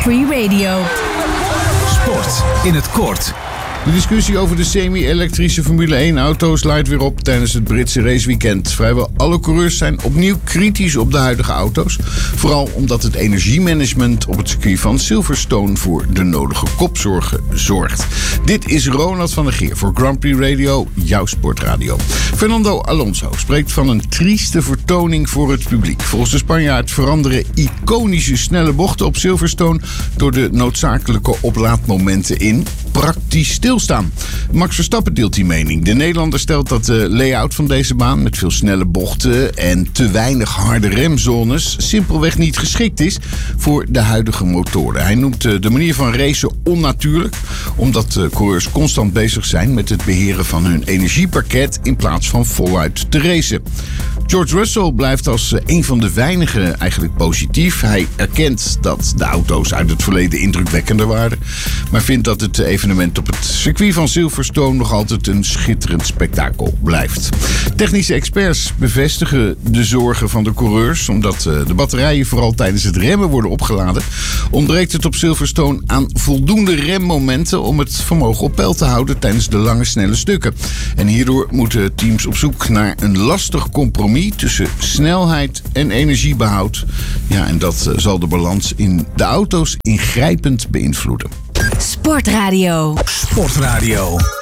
Free Radio. Sport in het kort. De discussie over de semi-elektrische Formule 1-auto's leidt weer op tijdens het Britse raceweekend. Vrijwel alle coureurs zijn opnieuw kritisch op de huidige auto's. Vooral omdat het energiemanagement op het circuit van Silverstone voor de nodige kopzorgen zorgt. Dit is Ronald van der Geer voor Grand Prix Radio, jouw sportradio. Fernando Alonso spreekt van een trieste vertoning voor het publiek. Volgens de Spanjaard veranderen iconische snelle bochten op Silverstone door de noodzakelijke oplaadmomenten in praktisch stilstaan. Max Verstappen deelt die mening. De Nederlander stelt dat de layout van deze baan met veel snelle bochten en te weinig harde remzones simpelweg niet geschikt is voor de huidige motoren. Hij noemt de manier van racen onnatuurlijk, omdat coureurs constant bezig zijn met het beheren van hun energiepakket in plaats van voluit te racen. George Russell blijft als een van de weinigen eigenlijk positief. Hij erkent dat de auto's uit het verleden indrukwekkender waren, maar vindt dat het evenement op het circuit van Silverstone nog altijd een schitterend spektakel blijft. Technische experts bevestigen de zorgen van de coureurs, omdat de batterijen vooral tijdens het remmen worden opgeladen. Ontbreekt het op Silverstone aan voldoende remmomenten om het vermogen op peil te houden tijdens de lange snelle stukken. En hierdoor moeten teams op zoek naar een lastig compromis tussen snelheid en energiebehoud. Ja, en dat zal de balans in de auto's ingrijpend beïnvloeden. Sportradio. Sportradio.